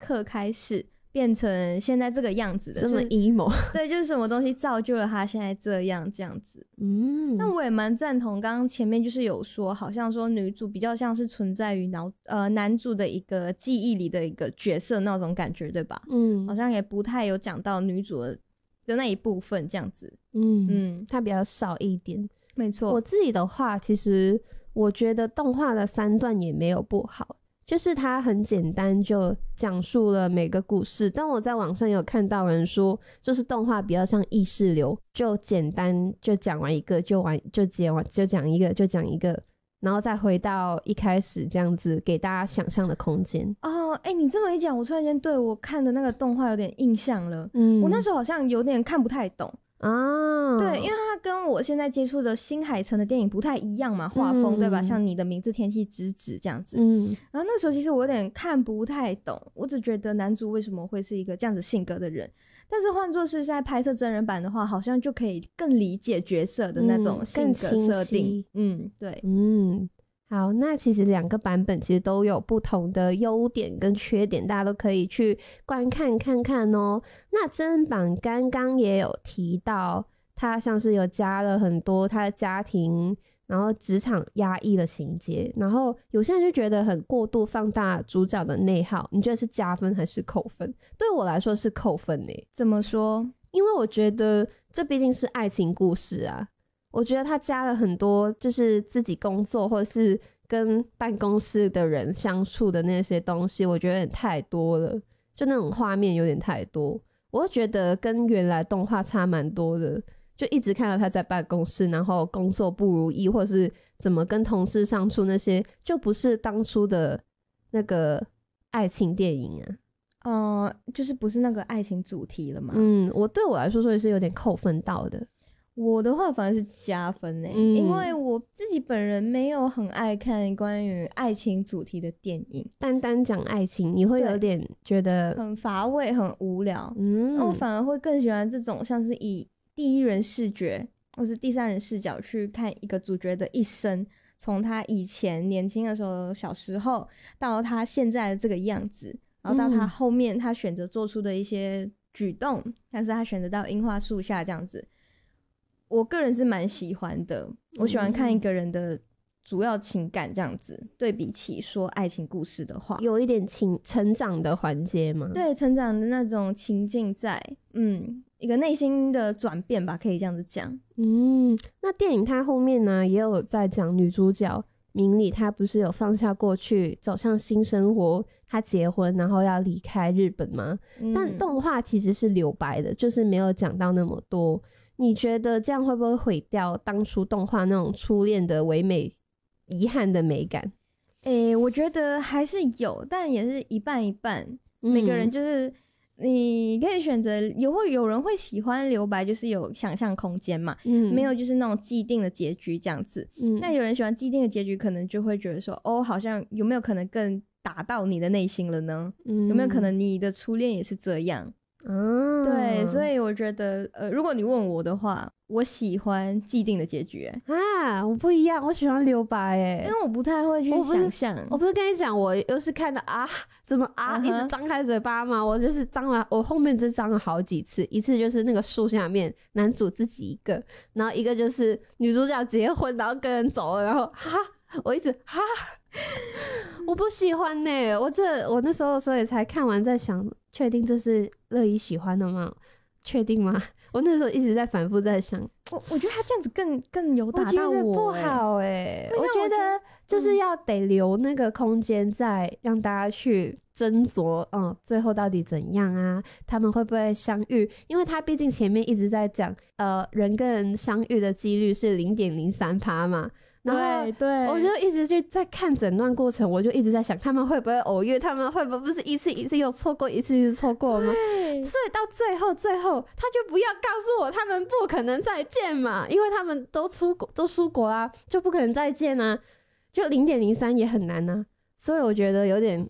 刻开始变成现在这个样子的， 这么 emo 对，就是什么东西造就了他现在这样子。但我也蛮赞同刚刚前面就是有说，好像说女主比较像是存在于男主的一个记忆里的一个角色那种感觉，对吧？好像也不太有讲到女主的那一部分这样子。 它比较少一点。 没错。 我自己的话，其实我觉得动画的3段也没有不好，就是它很简单就讲述了每个故事。但我在网上有看到人说，就是动画比较像意识流，就简单就讲完一个就讲一个就讲一个，然后再回到一开始这样子，给大家想象的空间。 你这么一讲，我突然间对我看的那个动画有点印象了。我那时候好像有点看不太懂对，因为它跟我现在接触的新海诚的电影不太一样嘛，画风对吧？像你的名字天气之子这样子。然后那时候其实我有点看不太懂，我只觉得男主为什么会是一个这样子性格的人，但是换作是在拍摄真人版的话，好像就可以更理解角色的那种性格设定。对。 好，那其实2个版本其实都有不同的优点跟缺点，大家都可以去观看看看哦。那真人版刚刚也有提到，他像是有加了很多他的家庭然后职场压抑的情节，然后有些人就觉得很过度放大主角的内耗，你觉得是加分还是扣分？对我来说是扣分耶。 怎么说？ 因为我觉得这毕竟是爱情故事啊，我觉得他加了很多就是自己工作或者是跟办公室的人相处的那些东西，我觉得有点太多了，就那种画面有点太多，我觉得跟原来动画差蛮多的，就一直看到他在办公室然后工作不如意，或是怎么跟同事相处，那些就不是当初的那个爱情电影啊。 就是不是那个爱情主题了嘛。 对我来说所以是有点扣分到的。 我的话反而是加分因为我自己本人没有很爱看关于爱情主题的电影， 单讲爱情你会有点觉得很乏味很无聊。我反而会更喜欢这种像是以第一人视觉或是第三人视角去看一个主角的一生，从他以前年轻的时候小时候到他现在的这个样子，然后到他后面他选择做出的一些举动，像是他选择到樱花树下这样子，我个人是蛮喜欢的。我喜欢看一个人的主要情感这样子，对比起说爱情故事的话， 有一点成长的环节嘛。 对，成长的那种情境在一个内心的转变吧，可以这样子讲。 那电影它后面呢也有在讲女主角明里，她不是有放下过去走向新生活，她结婚然后要离开日本吗？但动画其实是留白的，就是没有讲到那么多。你觉得这样会不会毁掉当初动画那种初恋的唯美遗憾的美感？ 我觉得还是有，但也是一半一半。每个人就是你可以选择，有人会喜欢留白，就是有想象空间嘛。没有就是那种既定的结局这样子。那有人喜欢既定的结局，可能就会觉得说，好像有没有可能更打到你的内心了呢？有没有可能你的初恋也是这样？对，所以我觉得如果你问我的话，我喜欢既定的结局我不一样，我喜欢留白因为我不太会去想象。 我不是跟你讲我又是看到怎么一直张开嘴巴吗？我就是张了，我后面就张了好几次，一次就是那个树下面男主自己一个，然后一个就是女主角结婚然后跟人走了，然后我一直我不喜欢我那时候所以才看完在想，确定这是乐怡喜欢的吗？确定吗？我那时候一直在反复在想， 我觉得他这样子更有打到我， 我觉得不好我觉得就是要得留那个空间在让大家去斟酌最后到底怎样啊，他们会不会相遇，因为他毕竟前面一直在讲人跟人相遇的几率是 0.03% 嘛，然后对， 我就一直去在看整段过程，我就一直在想他们会不会偶遇，他们会不会不是一次又错过，一次错过吗？所以到最后他就不要告诉我他们不可能再见嘛，因为他们都出国啊，就不可能再见啊，就 0.03 也很难啊，所以我觉得有点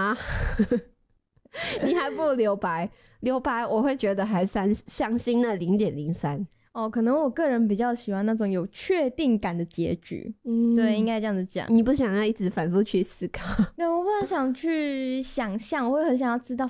你还不如留白我会觉得还相信那 0.03。 可能我个人比较喜欢那种有确定感的结局。对，应该这样子讲。 你不想要一直反复去思考？ 对，我会很想去想象，我会很想要知道